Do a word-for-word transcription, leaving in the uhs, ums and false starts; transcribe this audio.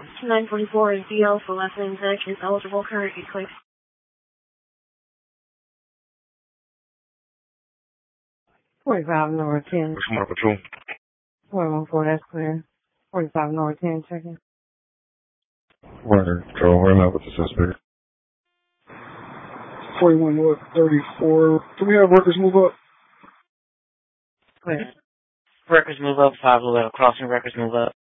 nine forty-four is D L for last name Zach is eligible, current eight click. forty-five North ten. Smart Patrol. one one four, that's clear. forty-five North ten, checking. Right, Patrol, where am I with the suspect? forty-one North thirty-four. Can we have workers move up? Clear. Records move up, five eleven. Crossing records move up.